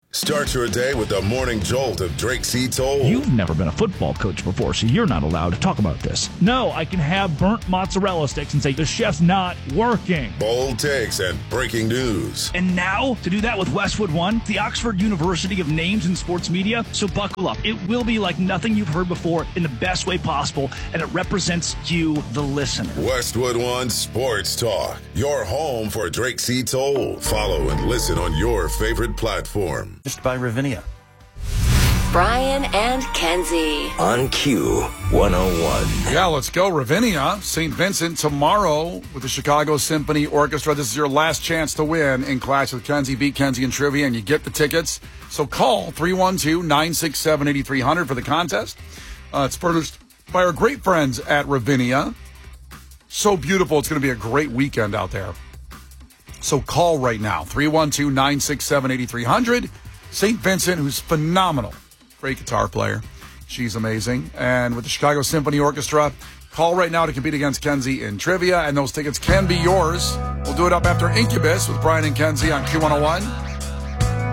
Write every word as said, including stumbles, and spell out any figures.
Start your day with the morning jolt of Drake C. Toll. You've never been a football coach before, so you're not allowed to talk about this. No, I can have burnt mozzarella sticks and say the chef's not working. Bold takes and breaking news. And now, to do that with Westwood One, the Oxford University of Names in Sports Media, so buckle up. It will be like nothing you've heard before in the best way possible, and it represents you, the listener. Westwood One Sports Talk, your home for Drake C. Toll. Follow and listen on your favorite platform. Just by Ravinia. Brian and Kenzie. On Q one oh one. Yeah, let's go. Ravinia, Saint Vincent, tomorrow with the Chicago Symphony Orchestra. This is your last chance to win in Clash with Kenzie. Beat Kenzie in trivia, and you get the tickets. So call three one two, nine six seven, eight three zero zero for the contest. Uh, it's furnished by our great friends at Ravinia. So beautiful. It's going to be a great weekend out there. So call right now, three one two, nine six seven, eight three zero zero. Saint Vincent, who's phenomenal. Great guitar player. She's amazing. And with the Chicago Symphony Orchestra, call right now to compete against Kenzie in trivia, and those tickets can be yours. We'll do it up after Incubus with Brian and Kenzie on Q one oh one.